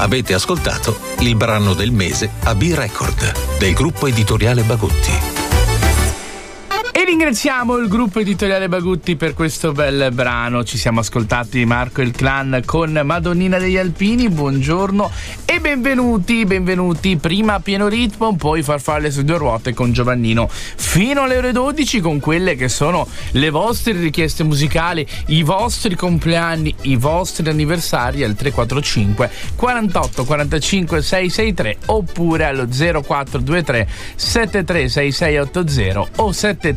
Avete ascoltato il brano del mese a B-Record del gruppo editoriale Bagutti. E ringraziamo il gruppo editoriale Bagutti per questo bel brano. Ci siamo ascoltati Marco e il Clan con Madonnina degli Alpini. Buongiorno e benvenuti. Prima a pieno ritmo, poi Farfalle su due ruote con Giovannino fino alle ore 12 con quelle che sono le vostre richieste musicali, i vostri compleanni, i vostri anniversari al 345 48 45 663 oppure allo 0423 736680 o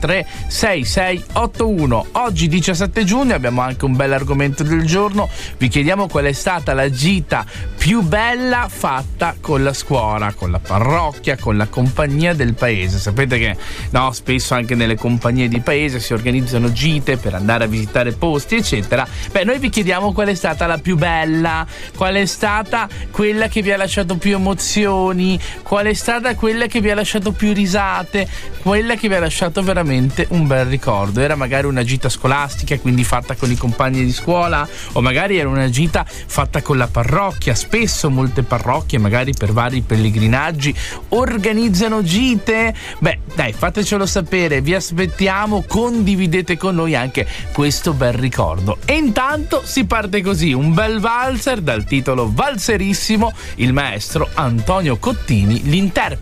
736681. Oggi 17 giugno abbiamo anche un bel argomento del giorno. Vi chiediamo qual è stata la gita più bella fatta con la scuola, con la parrocchia, con la compagnia del paese. Sapete che spesso anche nelle compagnie di paese si organizzano gite per andare a visitare posti eccetera. Noi vi chiediamo qual è stata la più bella, qual è stata quella che vi ha lasciato più emozioni, qual è stata quella che vi ha lasciato più risate, quella che vi ha lasciato veramente un bel ricordo. Era magari una gita scolastica, quindi fatta con i compagni di scuola, o magari era una gita fatta con la parrocchia. Spesso molte parrocchie, magari per vari pellegrinaggi, organizzano gite. Dai, fatecelo sapere, vi aspettiamo, condividete con noi anche questo bel ricordo. E intanto si parte così, un bel valzer dal titolo Valserissimo, il maestro Antonio Cottini, l'interprete